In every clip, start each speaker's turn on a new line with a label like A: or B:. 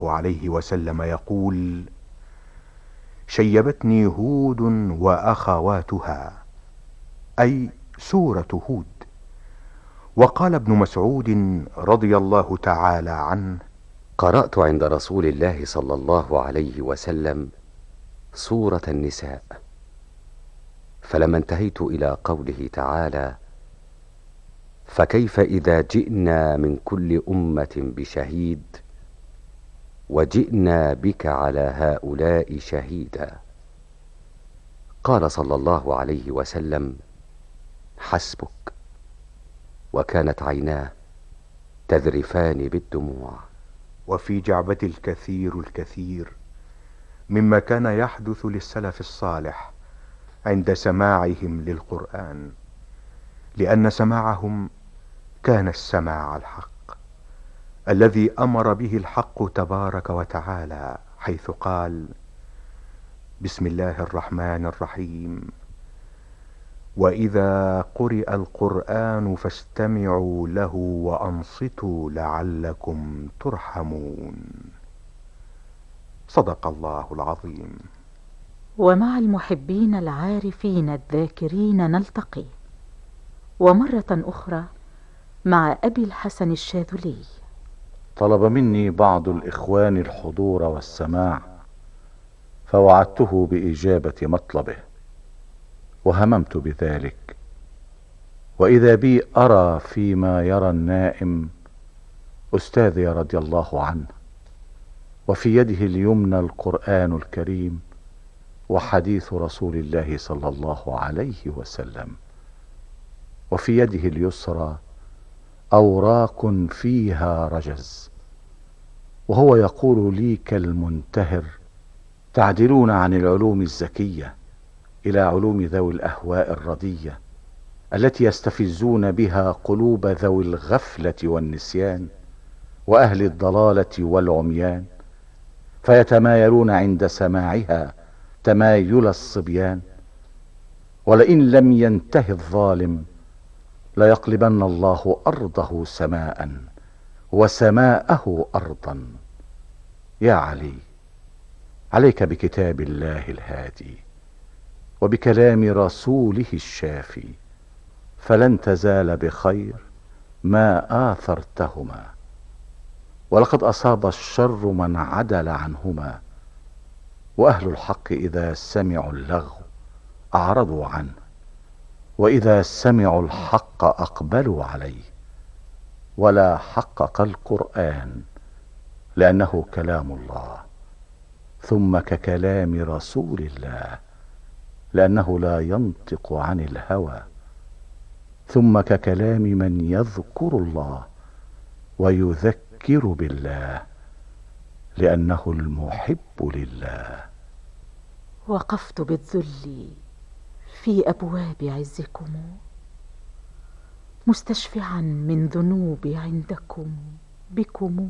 A: عليه وسلم يقول: شيبتني هود وأخواتها، أي سورة هود. وقال ابن مسعود رضي الله تعالى عنه:
B: قرأت عند رسول الله صلى الله عليه وسلم سورة النساء، فلما انتهيت إلى قوله تعالى: فكيف إذا جئنا من كل أمة بشهيد وجئنا بك على هؤلاء شهيدا، قال صلى الله عليه وسلم: حسبك. وكانت عيناه تذرفان بالدموع.
A: وفي جعبة الكثير مما كان يحدث للسلف الصالح عند سماعهم للقرآن، لأن سماعهم كان السماع الحق الذي أمر به الحق تبارك وتعالى، حيث قال: بسم الله الرحمن الرحيم: وإذا قرئ القرآن فاستمعوا له وأنصتوا لعلكم ترحمون. صدق الله العظيم.
C: ومع المحبين العارفين الذاكرين نلتقي، ومرة أخرى مع أبي الحسن الشاذلي.
D: طلب مني بعض الإخوان الحضور والسماع، فوعدته بإجابة مطلبه وهممت بذلك، وإذا بي أرى فيما يرى النائم أستاذي رضي الله عنه، وفي يده اليمنى القرآن الكريم وحديث رسول الله صلى الله عليه وسلم، وفي يده اليسرى أوراق فيها رجز، وهو يقول لي كالمنتهر: تعدلون عن العلوم الزكية إلى علوم ذوي الأهواء الردية التي يستفزون بها قلوب ذوي الغفلة والنسيان وأهل الضلالة والعميان، فيتمايلون عند سماعها تمايل الصبيان. ولئن لم ينته الظالم ليقلبن الله أرضه سماء وسماءه أرضا. يا علي، عليك بكتاب الله الهادي وبكلام رسوله الشافي، فلن تزال بخير ما آثرتهما، ولقد أصاب الشر من عدل عنهما، وأهل الحق إذا سمعوا اللغو أعرضوا عنه، وإذا سمعوا الحق أقبلوا عليه. ولا حقق القرآن لأنه كلام الله، ثم ككلام رسول الله لأنه لا ينطق عن الهوى، ثم ككلام من يذكر الله ويذكر بالله لأنه المحب لله.
C: وقفت بالذل في أبواب عزكم، مستشفعا من ذنوبي عندكم بكم،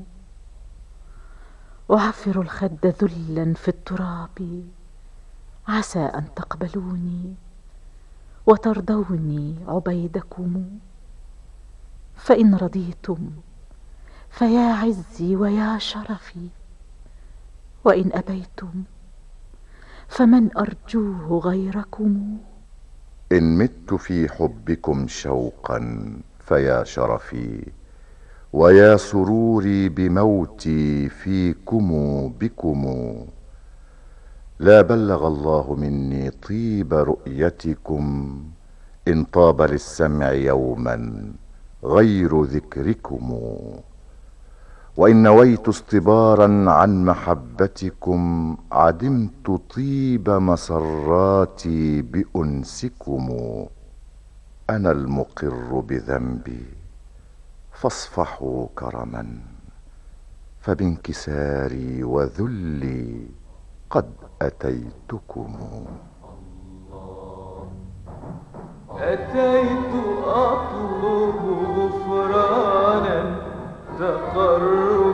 C: أعفر الخد ذلا في التراب، عسى أن تقبلوني وترضوني عبيدكم. فإن رضيتم فيا عزي ويا شرفي، وإن أبيتم فمن أرجوه غيركم.
E: إن مت في حبكم شوقا فيا شرفي، ويا سروري بموتي فيكم بكم. لا بلغ الله مني طيب رؤيتكم، إن طاب للسمع يوما غير ذكركم. وإن نويت اصطبارا عن محبتكم، عدمت طيب مسراتي بأنسكم. أنا المقر بذنبي فاصفحوا كرما، فبانكساري وذلي قد أتيتكم.
F: أتيت